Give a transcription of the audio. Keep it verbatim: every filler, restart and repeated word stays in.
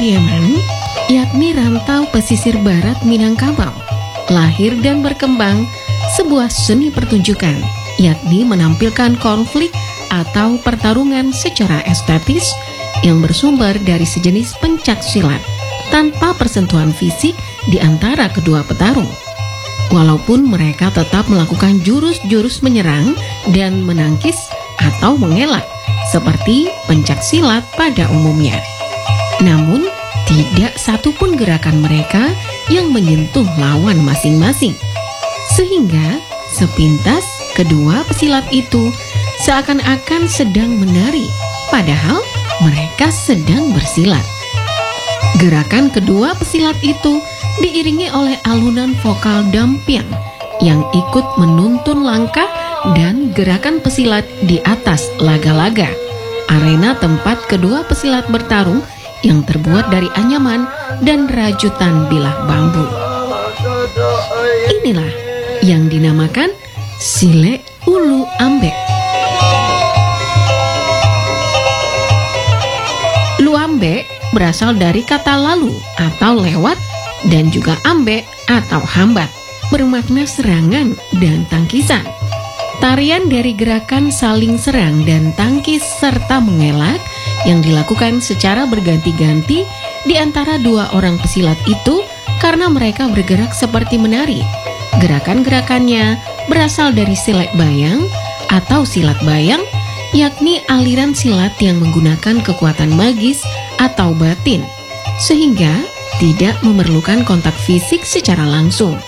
Pariaman, yakni rantau pesisir barat Minangkabau, lahir dan berkembang sebuah seni pertunjukan, yakni menampilkan konflik atau pertarungan secara estetis yang bersumber dari sejenis pencak silat tanpa persentuhan fisik di antara kedua petarung. Walaupun mereka tetap melakukan jurus-jurus menyerang dan menangkis atau mengelak seperti pencak silat pada umumnya. Namun, tidak satupun gerakan mereka yang menyentuh lawan masing-masing. Sehingga, sepintas kedua pesilat itu seakan-akan sedang menari, padahal mereka sedang bersilat. Gerakan kedua pesilat itu diiringi oleh alunan vokal dampian yang ikut menuntun langkah dan gerakan pesilat di atas laga-laga, arena tempat kedua pesilat bertarung yang terbuat dari anyaman dan rajutan bilah bambu. Inilah yang dinamakan Silek Ulu Ambek. Luambek berasal dari kata lalu atau lewat dan juga ambek atau hambat, bermakna serangan dan tangkisan. Tarian dari gerakan saling serang dan tangkis serta mengelak yang dilakukan secara berganti-ganti di antara dua orang pesilat itu karena mereka bergerak seperti menari. Gerakan-gerakannya berasal dari silat bayang atau silat bayang, yakni aliran silat yang menggunakan kekuatan magis atau batin, sehingga tidak memerlukan kontak fisik secara langsung.